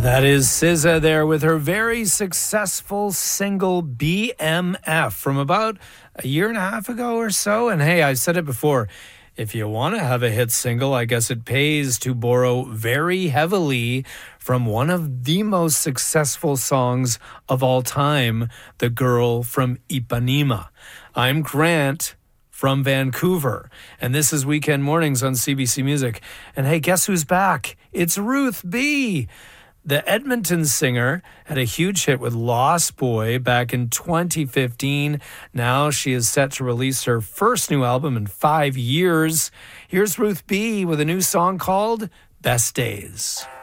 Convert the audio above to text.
That is SZA there with her very successful single BMF from about a year and a half ago or so. And hey, I've said it before, if you want to have a hit single, I guess it pays to borrow very heavily from one of the most successful songs of all time, The Girl from Ipanema. I'm Grant from Vancouver, and this is Weekend Mornings on CBC Music. And hey, guess who's back? It's Ruth B. The Edmonton singer had a huge hit with Lost Boy back in 2015. Now she is set to release her first new album in 5 years. Here's Ruth B. with a new song called Best Days.